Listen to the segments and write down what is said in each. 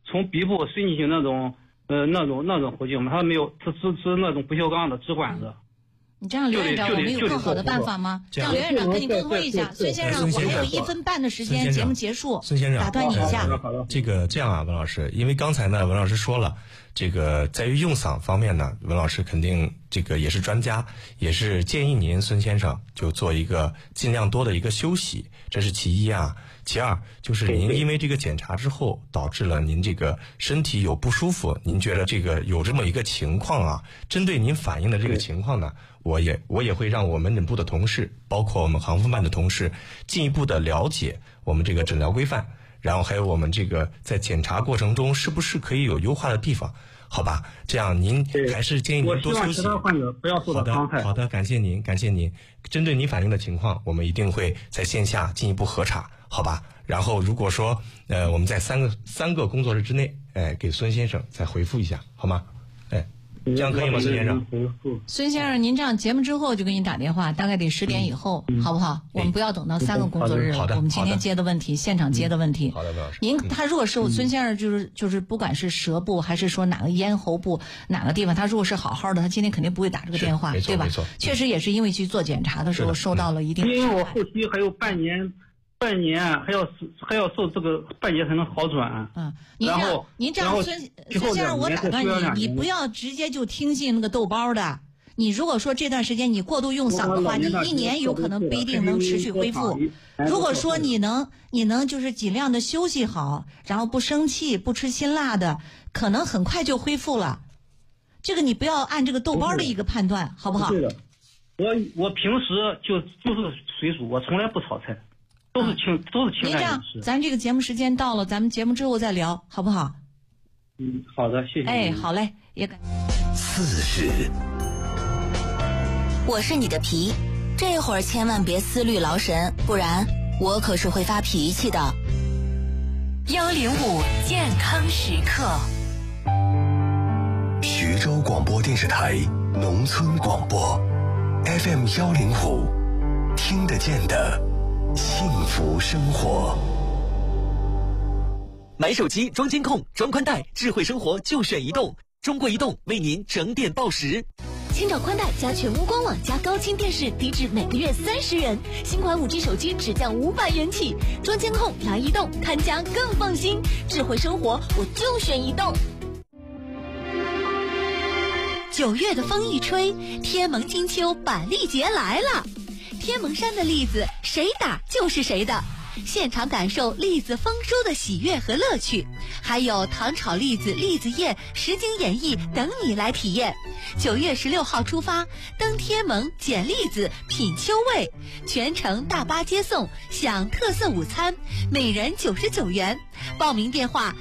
从鼻部伸进去那种呼吸嘛，它没有，它是那种不锈钢的支管子。 你这样，刘院长，我们有更好的办法吗？让刘院长跟你沟通一下。孙先生，我还有1分半的时间，节目结束。 孙先生， 打断你一下。 这样啊，文老师，因为刚才呢，文老师说了，这个在于用嗓方面呢，文老师肯定这个也是专家，也是建议您孙先生就做一个尽量多的一个休息，这是其一啊。其二就是您因为这个检查之后导致了您这个身体有不舒服，您觉得这个有这么一个情况啊，针对您反映的这个情况呢，我也会让我们门诊部的同事，包括我们航空办的同事进一步的了解我们这个诊疗规范，然后还有我们这个在检查过程中是不是可以有优化的地方，好吧？这样您还是建议您多休息。 我希望其他患者不要受到伤害。 好的，感谢您。针对您反映的情况，我们一定会在线下进一步核查，好吧？然后如果说我们在三个工作日之内，给孙先生再回复一下，好吗？这样可以吗，孙先生？ 孙先生，您这样节目之后就给你打电话，大概得10点以后，好不好？我们不要等到3个工作日了。我们今天接的问题，现场接的问题。 好的，老师。 他如果是孙先生，就是不管是舌部还是说哪个咽喉部哪个地方，他如果是好好的，他今天肯定不会打这个电话，对吧？ 没错。 确实也是因为去做检查的时候受到了一定的因为我后期还有半年还要受这个半年才能好转。 您这样孙先生，我打断你，你不要直接就听信那个豆包的。你如果说这段时间你过度用嗓的话，你1年有可能不一定能持续恢复。如果说你能就是尽量的休息好，然后不生气，不吃辛辣的，可能很快就恢复了。这个你不要按这个豆包的一个判断，好不好？ 对的，我平时就是水煮，我从来不炒菜。都是清淡饮食。您这样， 咱这个节目时间到了，咱们节目之后再聊，好不好？ 好的，谢谢。 好嘞，也感。 40。我是你的皮，这会儿千万别思虑劳神，不然我可是会发脾气的。 105健康时刻。 徐州广播电视台农村广播 FM 105，听得见的幸福生活。 买手机装监控装宽带，智慧生活就选移动。中国移动为您整点报时。 千兆宽带加全屋官网加高清电视，低至每个月30元。新款5G 手机只降500元起。装监控来移动，看家更放心。智慧生活我就选移动。9月的风一吹，天蒙金秋板栗节来了。天蒙山的栗子谁打就是谁的，现场感受栗子丰收的喜悦和乐趣，还有糖炒栗子、栗子宴、实景演绎等你来体验。9月16号出发，登天蒙捡栗子品秋味，全程大巴接送，享特色午餐，每人99元。报名电话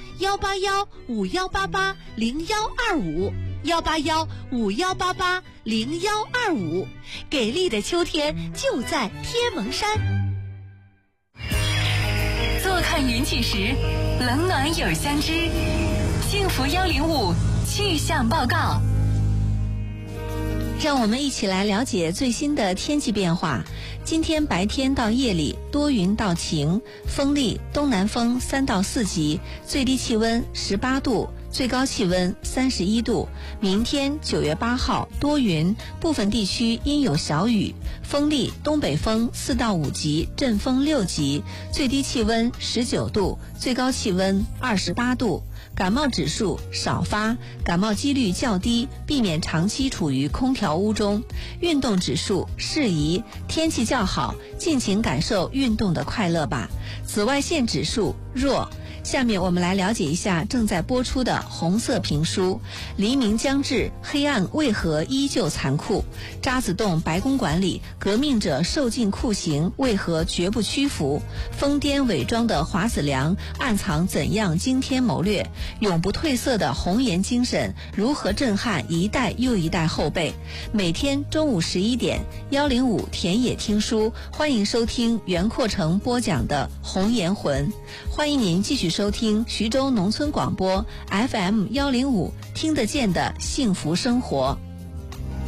18151880125，18151880125。给力的秋天就在天蒙山。 坐看云起时，冷暖有相知。幸福105气象报告。 让我们一起来了解最新的天气变化。今天白天到夜里多云到晴，风力东南风3到4级，最低气温18度，最高气温31度。明天9月8号多云，部分地区阴有小雨，风力东北风4到5级，阵风6级，最低气温19度，最高气温28度。感冒指数少发，感冒几率较低，避免长期处于空调屋中。运动指数适宜，天气较好，尽情感受运动的快乐吧。紫外线指数弱。下面我们来了解一下正在播出的红色评书。黎明将至，黑暗为何依旧残酷？渣滓洞白公馆里，革命者受尽酷刑，为何绝不屈服？疯癫伪装的华子良，暗藏怎样惊天谋略？永不褪色的红岩精神，如何震撼一代又一代后辈？每天中午11点，105田野听书，欢迎收听袁阔成播讲的红岩魂。欢迎您继续收听徐州农村广播 FM 105，听得见的幸福生活。